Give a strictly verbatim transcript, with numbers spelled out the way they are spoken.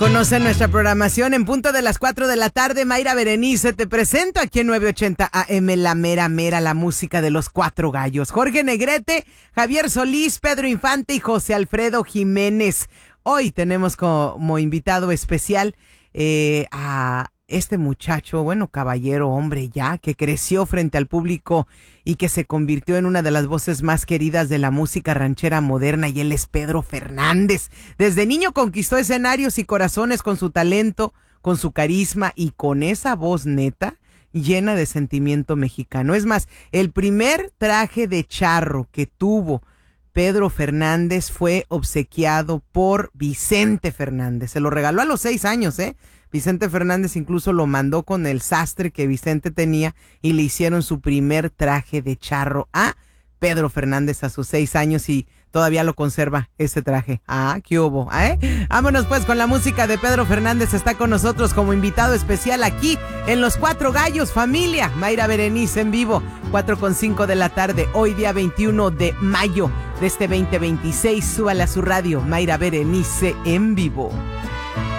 Conoce nuestra programación en punto de las cuatro de la tarde. Mayra Berenice, te presento aquí en novecientos ochenta A M, la mera mera, la música de los cuatro gallos. Jorge Negrete, Javier Solís, Pedro Infante y José Alfredo Jiménez. Hoy tenemos como invitado especial eh, a este muchacho, bueno, caballero, hombre ya, que creció frente al público y que se convirtió en una de las voces más queridas de la música ranchera moderna, y él es Pedro Fernández. Desde niño conquistó escenarios y corazones con su talento, con su carisma y con esa voz neta llena de sentimiento mexicano. Es más, el primer traje de charro que tuvo Pedro Fernández fue obsequiado por Vicente Fernández. Se lo regaló a los seis años, ¿eh? Vicente Fernández incluso lo mandó con el sastre que Vicente tenía y le hicieron su primer traje de charro a Pedro Fernández a sus seis años y todavía lo conserva ese traje. Ah, qué hubo, ¿eh? Vámonos pues con la música de Pedro Fernández. Está con nosotros como invitado especial aquí en Los Cuatro Gallos, familia. Mayra Berenice en vivo, cuatro con cinco de la tarde, hoy día veintiuno de mayo de este veinte veintiséis. Súbale a su radio, Mayra Berenice en vivo.